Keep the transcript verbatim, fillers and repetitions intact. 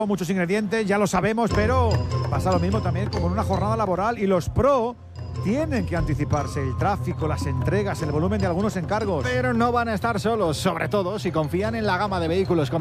Muchos ingredientes, ya lo sabemos, pero pasa lo mismo también como en una jornada laboral y los pro tienen que anticiparse el tráfico, las entregas, el volumen de algunos encargos. Pero no van a estar solos, sobre todo si confían en la gama de vehículos